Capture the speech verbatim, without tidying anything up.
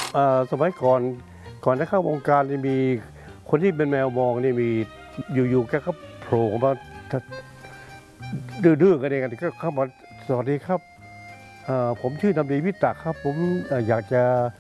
เอ่อสมัยก่อนก่อนจะเข้าวงการนี่มีคนที่เป็นแมวมองนี่มีอยู่ๆแกก็โผล่มาดื้อๆกันเองก็เข้ามาสวัสดีครับเอ่อผมชื่อนำดีวิตะครับผมเอ่ออยากจะ